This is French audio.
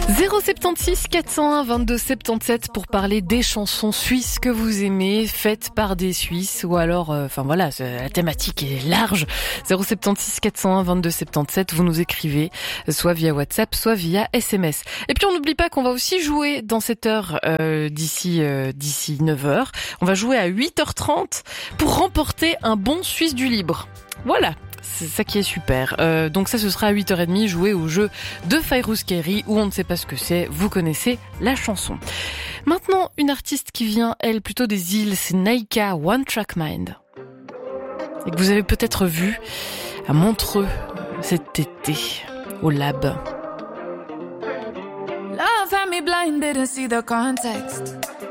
076 401 22 77 pour parler des chansons suisses que vous aimez, faites par des Suisses, ou alors, la thématique est large. 076 401 22 77, vous nous écrivez, soit via WhatsApp, soit via SMS. Et puis on n'oublie pas qu'on va aussi jouer dans cette heure d'ici 9h. On va jouer à 8h30 pour remporter un bon Suisse du Libre. Voilà. C'est ça qui est super. Donc ça, ce sera à 8h30, jouer au jeu de Fayrouz Kairi, où on ne sait pas ce que c'est, vous connaissez la chanson. Maintenant, une artiste qui vient, elle, plutôt des îles, c'est Naika, One Track Mind. Et que vous avez peut-être vu à Montreux cet été, au Lab. Love had me blind, didn't see the context.